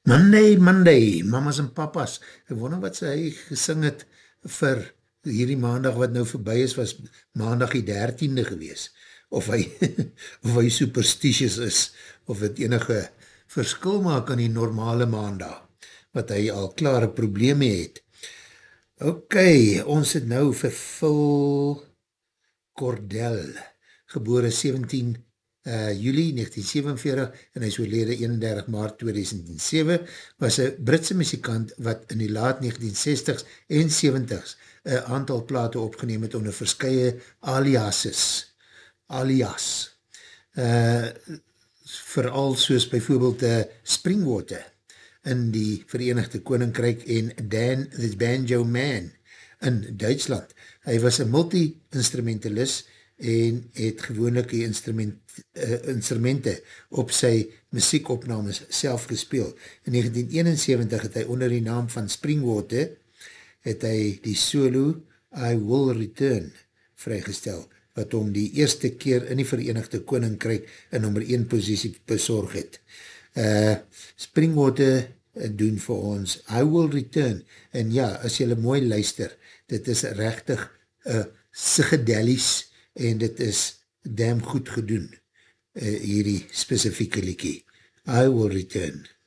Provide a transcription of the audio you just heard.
Monday, Monday, mamas en papas. Ek wonder wat sy gesing het vir hierdie maandag wat nou voorbij is, was maandag die 13e gewees. Of hy, of hy superstitious is, of het enige verskil maak aan die normale maandag, wat hy al klare probleme het. Ok, ons het nou vir Phil Cordell, gebore 17 Julie 1947 en hy is oorlede 31 maart 2007, was een Britse muzikant wat in die laat 1960s en 70s een aantal plate opgeneem het onder verskye alias. Vooral soos bijvoorbeeld Springwater in die Verenigde Koninkryk en Dan the Banjo Man in Duitsland. Hy was een multi-instrumentalist en het gewoonlik die instrumente op sy muziekopnames self gespeel. In 1971 het hy onder die naam van Springwater het hy die solo I Will Return vrygestel, wat hom die eerste keer in die Verenigde Koninkryk in nummer 1 posisie besorg het. Springwater doen vir ons I Will Return, en ja, as jylle mooi luister, dit is rechtig psychedelisch en dit is damn goed gedoen, hierdie specifieke liekie. I Will Return.